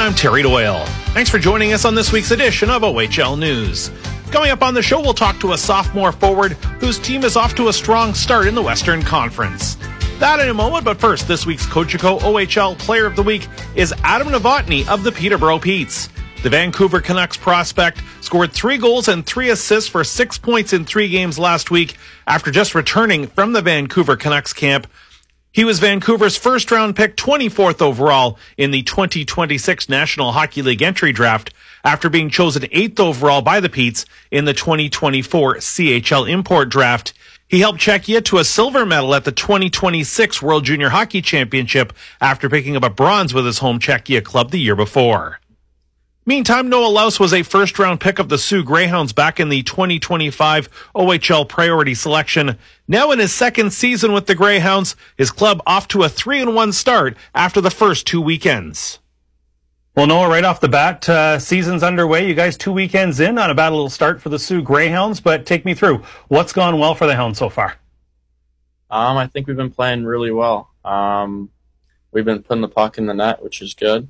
I'm Terry Doyle. Thanks for joining us on this week's edition of OHL News. Coming up on the show, we'll talk to a sophomore forward whose team is off to a strong start in the Western Conference. That in a moment, but first, this week's Cogeco OHL Player of the Week is Adam Novotny of the Peterborough Petes. The Vancouver Canucks prospect scored 3 goals and 3 assists for 6 points in 3 games last week after just returning from the Vancouver Canucks camp. He was Vancouver's first-round pick, 24th overall in the 2026 National Hockey League entry draft after being chosen 8th overall by the Petes in the 2024 CHL import draft. He helped Czechia to a silver medal at the 2026 World Junior Hockey Championship after picking up a bronze with his home Czechia club the year before. Meantime, Noah Laus was a first-round pick of the Sioux Greyhounds back in the 2025 OHL priority selection. Now in his second season with the Greyhounds, his club off to a 3-1 start after the first 2 weekends. Well, Noah, right off the bat, season's underway. You guys 2 weekends in on a bad little start for the Sioux Greyhounds, but take me through. What's gone well for the Hounds so far? I think we've been playing really well. We've been putting the puck in the net, which is good.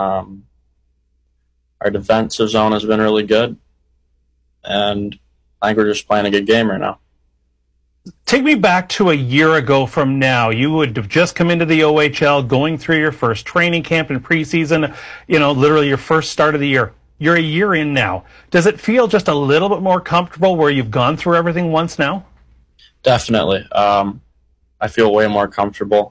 Our defensive zone has been really good, and I think we're just playing a good game right now. Take me back to a year ago from now. You would have just come into the OHL, going through your first training camp and preseason, literally your first start of the year. You're a year in now. Does it feel just a little bit more comfortable where you've gone through everything once now? Definitely. I feel way more comfortable.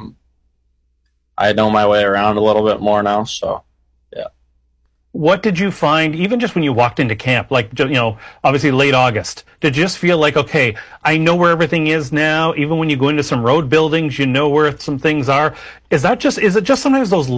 I know my way around a little bit more now, so yeah. What did you find, even just when you walked into camp, like, obviously late August, did you just feel like, okay, I know where everything is now, even when you go into some road buildings, you know where some things are? Is it just sometimes those